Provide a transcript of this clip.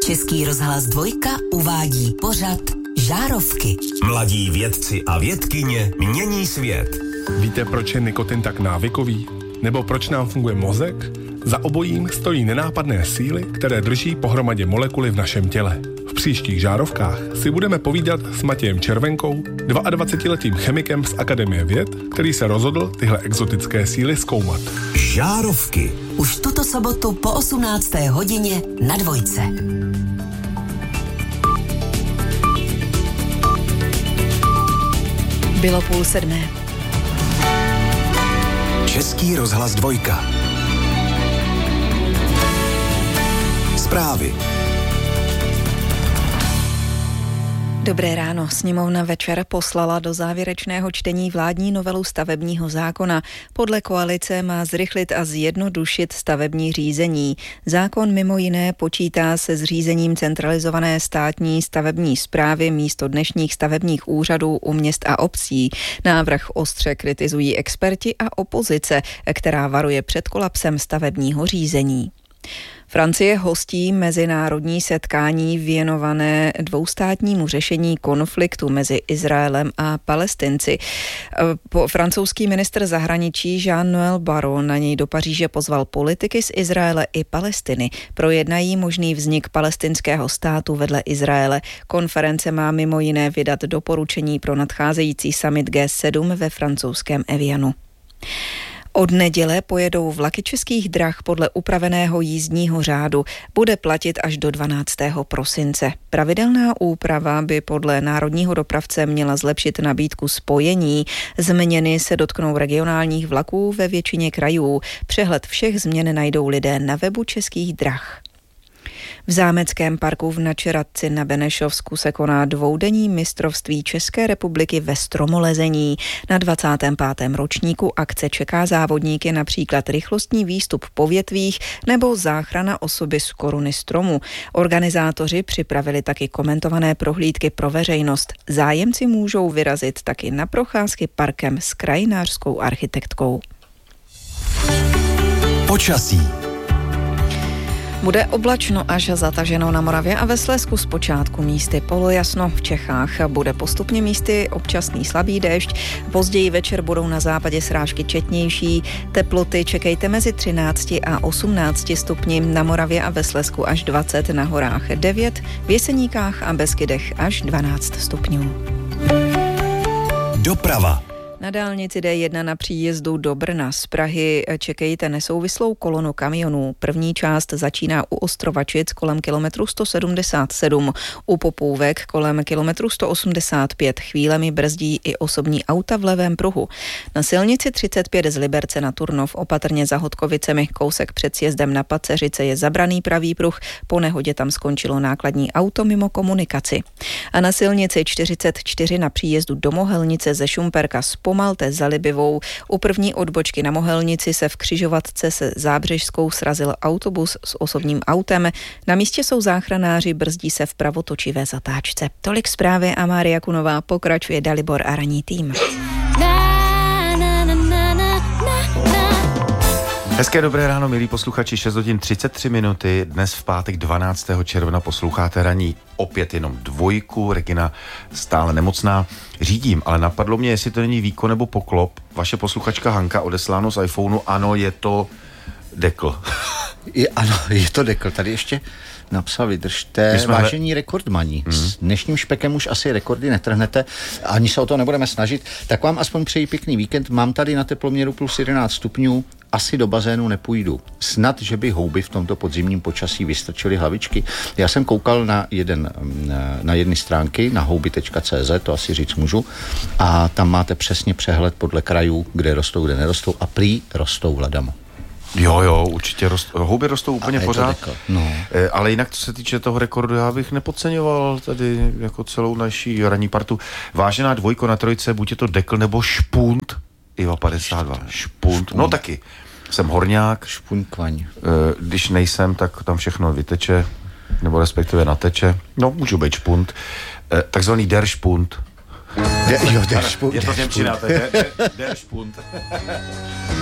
Český rozhlas 2 uvádí pořad Žárovky. Mladí vědci a vědkyně mění svět. Víte, proč je nikotin tak návykový? Nebo proč nám funguje mozek? Za obojím stojí nenápadné síly, které drží pohromadě molekuly v našem těle. V příštích Žárovkách si budeme povídat s Matějem Červenkou, 22letým chemikem z Akademie věd, který se rozhodl tyhle exotické síly zkoumat. Žárovky. Už tuto sobotu po 18. hodině na 2. Bylo 6:30. Český rozhlas 2. Zprávy. Dobré ráno. Sněmovna večer poslala do závěrečného čtení vládní novelu stavebního zákona. Podle koalice má zrychlit a zjednodušit stavební řízení. Zákon mimo jiné počítá se zřízením centralizované státní stavební správy místo dnešních stavebních úřadů u měst a obcí. Návrh ostře kritizují experti a opozice, která varuje před kolapsem stavebního řízení. Francie hostí mezinárodní setkání věnované dvoustátnímu řešení konfliktu mezi Izraelem a Palestinci. Francouzský ministr zahraničí Jean-Noël Barrot na něj do Paříže pozval politiky z Izraele i Palestiny. Projednají možný vznik palestinského státu vedle Izraele. Konference má mimo jiné vydat doporučení pro nadcházející summit G7 ve francouzském Evianu. Od neděle pojedou vlaky Českých drah podle upraveného jízdního řádu. Bude platit až do 12. prosince. Pravidelná úprava by podle národního dopravce měla zlepšit nabídku spojení. Změny se dotknou regionálních vlaků ve většině krajů. Přehled všech změn najdou lidé na webu Českých drah. V zámeckém parku v Načeradci na Benešovsku se koná dvoudenní mistrovství České republiky ve stromolezení. Na 25. ročníku akce čeká závodníky například rychlostní výstup po větvích nebo záchrana osoby z koruny stromu. Organizátoři připravili taky komentované prohlídky pro veřejnost. Zájemci můžou vyrazit taky na procházky parkem s krajinářskou architektkou. Počasí. Bude oblačno až zataženo na Moravě a ve Slezsku zpočátku místy polojasno. V Čechách bude postupně místy občasný slabý déšť. Později večer budou na západě srážky četnější. Teploty čekejte mezi 13 a 18 stupni, na Moravě a ve Slezsku až 20, na horách 9, v Jeseníkách a Beskydech až 12 stupňů. Doprava. Na dálnici D1 na příjezdu do Brna z Prahy čekejte nesouvislou kolonu kamionů. První část začíná u Ostrovačic kolem kilometru 177, u Popůvek kolem kilometru 185. Chvílemi brzdí i osobní auta v levém pruhu. Na silnici 35 z Liberce na Turnov opatrně za Hodkovicemi, kousek před sjezdem na Paceřice je zabraný pravý pruh, po nehodě tam skončilo nákladní auto mimo komunikaci. A na silnici 44 na příjezdu do Mohelnice ze Šumperka zpomalte za Libivou. U první odbočky na Mohelnici se v křižovatce se Zábřežskou srazil autobus s osobním autem. Na místě jsou záchranáři, brzdí se v pravotočivé zatáčce. Tolik zprávy a Mária Kunová, pokračuje Dalibor a ranní tým. Hezké dobré ráno, milí posluchači, 6 hodin 33 minuty. Dnes v pátek 12. června posloucháte ranní opět jenom 2. Regina stále nemocná. Řídím, ale napadlo mě, jestli to není výkon nebo poklop. Vaše posluchačka Hanka odesláno z iPhoneu, ano, je to dekl. Ano, je to dekl. Tady ještě napsal, vydržte, vážení rekordmaní. S dnešním špekem už asi rekordy netrhnete, ani se o to nebudeme snažit. Tak vám aspoň přeji pěkný víkend. Mám tady na teploměru plus 11 stupňů. Asi do bazénu nepůjdu. Snad, že by houby v tomto podzimním počasí vystrčily hlavičky. Já jsem koukal na jedny stránky, na houby.cz, to asi říct můžu, a tam máte přesně přehled podle krajů, kde rostou, kde nerostou, a prý rostou ladama. Jo, určitě houby rostou úplně pořád. No. Ale jinak, co se týče toho rekordu, já bych nepodceňoval tady jako celou naší ranní partu. Vážená 2 na 3, buď je to dekl nebo špunt. Iva 52. Špunt. No taky. Jsem horňák. Špunkvaň. Když nejsem, tak tam všechno vyteče, nebo respektive nateče. No, můžu být špunt. Takzvaný der špunt. Der špunt. Je to němčina, der špunt.